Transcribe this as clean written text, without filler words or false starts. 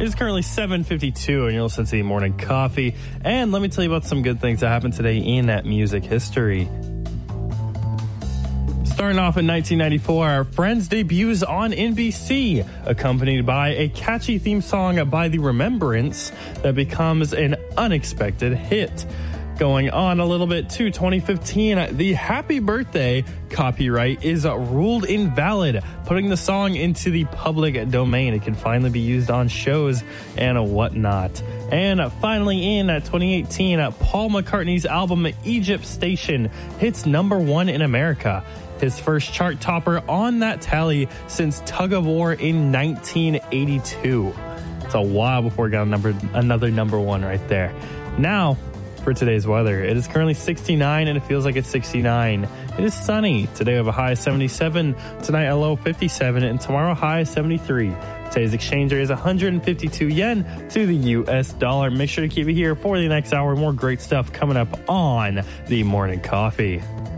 It is currently 7:52, and you're listening to the Morning Coffee. And let me tell you about some good things that happened today in that music history. Starting off in 1994, Friends debuts on NBC, accompanied by a catchy theme song by The Remembrance that becomes an unexpected hit. Going on a little bit to 2015, the Happy Birthday copyright is ruled invalid, putting the song into the public domain. It can finally be used on shows and whatnot. And finally in 2018, Paul McCartney's album Egypt Station hits number 1 in America. His first chart topper on that tally since Tug of War in 1982. It's a while before we got another number 1 right there. Now, for today's weather, it is currently 69 and it feels like it's 69. It is sunny. Today we have a high of 77, tonight a low of 57, and tomorrow a high of 73. Today's exchange rate is 152 yen to the US dollar. Make sure to keep it here for the next hour. More great stuff coming up on the Morning Coffee.